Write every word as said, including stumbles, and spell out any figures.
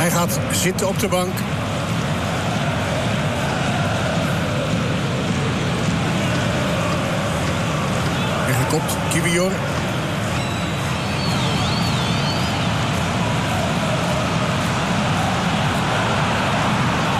Hij gaat zitten op de bank. En gekopt, Kiwior.